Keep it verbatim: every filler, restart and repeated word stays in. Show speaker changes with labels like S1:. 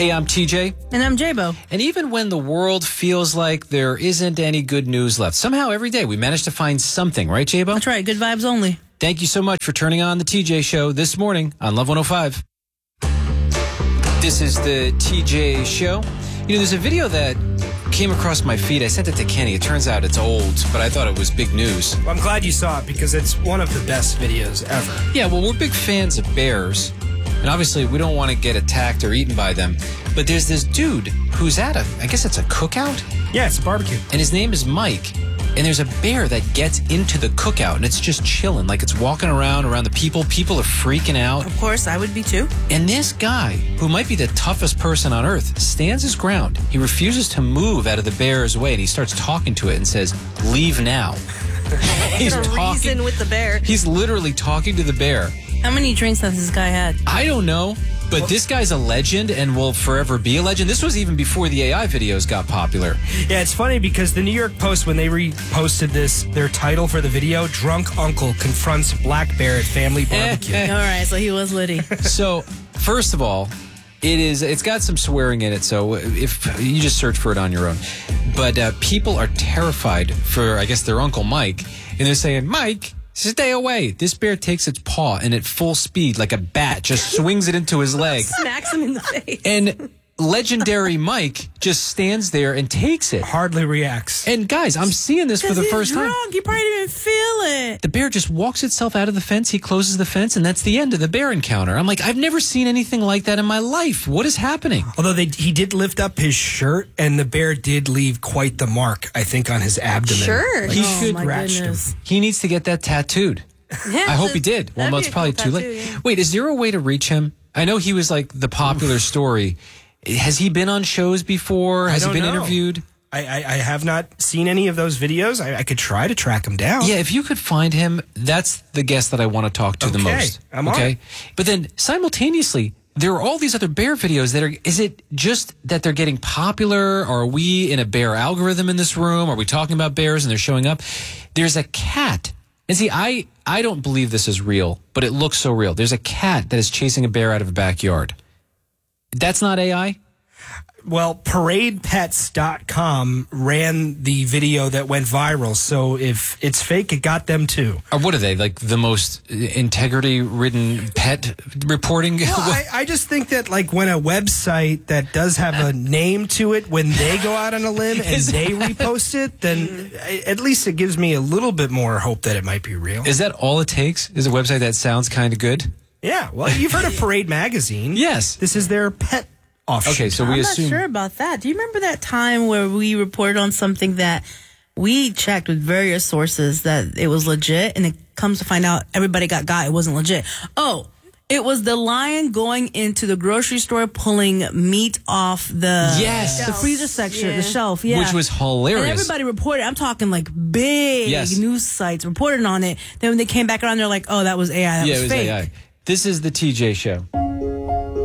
S1: Hey, I'm T J.
S2: And I'm J-Bo.
S1: And even when the world feels like there isn't any good news left, somehow every day we manage to find something, right, J-Bo?
S2: That's right. Good vibes only.
S1: Thank you so much for turning on the T J Show this morning on Love one oh five. This is the T J Show. You know, there's a video that came across my feed. I sent it to Kenny. It turns out it's old, but I thought it was big news.
S3: Well, I'm glad you saw it because it's one of the best videos ever.
S1: Yeah, well, we're big fans of bears. And obviously, we don't want to get attacked or eaten by them. But there's this dude who's at a, I guess it's a cookout?
S3: Yeah, it's a barbecue.
S1: And his name is Mike. And there's a bear that gets into the cookout, and it's just chilling. Like, it's walking around, around the people. People are freaking out.
S2: Of course, I would be too.
S1: And this guy, who might be the toughest person on earth, stands his ground. He refuses to move out of the bear's way, and he starts talking to it and says, "Leave now." He's
S2: a
S1: talking
S2: reason with the bear.
S1: He's literally talking to the bear.
S2: How many drinks has this guy had?
S1: I don't know, but
S3: Well,
S1: this guy's a legend and will forever be a legend. This was even before the A I videos got popular.
S3: Yeah, it's funny because the New York Post, when they reposted this, their title for the video, "Drunk Uncle Confronts Black Bear at Family Barbecue."
S2: All right, so he was litty.
S1: So, first of all, it is, it's got some swearing in it, so if you just search for it on your own. But uh, people are terrified for, I guess, their Uncle Mike, and they're saying, "Mike, stay away." This bear takes its paw and at full speed, like a bat, just swings it into his leg.
S2: Smacks him in the face.
S1: And legendary Mike just stands there and takes it.
S3: Hardly reacts.
S1: And guys, I'm seeing this for the
S2: he's
S1: first
S2: drunk.
S1: time.
S2: He probably didn't even feel it.
S1: The bear just walks itself out of the fence. He closes the fence, and that's the end of the bear encounter. I'm like, I've never seen anything like that in my life. What is happening?
S3: Although they, he did lift up his shirt, and the bear did leave quite the mark, I think, on his abdomen.
S2: Sure.
S3: Like,
S1: He
S2: oh,
S1: should
S2: my
S3: scratched him.
S2: goodness.
S1: He needs to get that tattooed.
S2: Yeah,
S1: I hope he did. Well,
S2: that'd
S1: no,
S2: be
S1: it's
S2: a
S1: probably
S2: cool
S1: too
S2: tattoo,
S1: late.
S2: yeah.
S1: Wait, is there a way to reach him? I know he was like the popular story. Has he been on shows before? Has
S3: I
S1: he
S3: don't
S1: been
S3: know.
S1: interviewed?
S3: I, I, I have not seen any of those videos. I, I could try to track him down.
S1: Yeah, if you could find him, that's the guest that I want to talk to the
S3: Okay,
S1: most.
S3: I'm on
S1: okay,
S3: it.
S1: but then simultaneously, there are all these other bear videos that are. Is it just that they're getting popular? Or are we in a bear algorithm in this room? Are we talking about bears and they're showing up? There's a cat. And see, I, I don't believe this is real, but it looks so real. There's a cat that is chasing a bear out of a backyard. That's not A I?
S3: Well, parade pets dot com ran the video that went viral. So if it's fake, it got them too.
S1: Or what are they, like the most integrity-ridden pet reporting?
S3: Well, I, I just think that like when a website that does have a name to it, when they go out on a limb and they repost it, then at least it gives me a little bit more hope that it might be real.
S1: Is that all it takes? Is a website that sounds kind of good?
S3: Yeah, well, you've heard of Parade Magazine.
S1: Yes.
S3: This is their pet offshoot.
S1: Okay, so we
S2: I'm
S1: assume...
S2: not sure about that. Do you remember that time where we reported on something that we checked with various sources that it was legit, and it comes to find out everybody got got it wasn't legit? Oh, it was the lion going into the grocery store pulling meat off the
S1: Yes.
S2: the freezer section,
S4: Yeah.
S2: the shelf, yeah,
S1: Which was hilarious.
S2: And everybody reported. I'm talking like big
S1: Yes.
S2: news sites reported on it. Then when they came back around, they're like, "Oh, that was A I. That
S1: yeah,
S2: was
S1: it was
S2: fake."
S1: A I. This is the T J Show.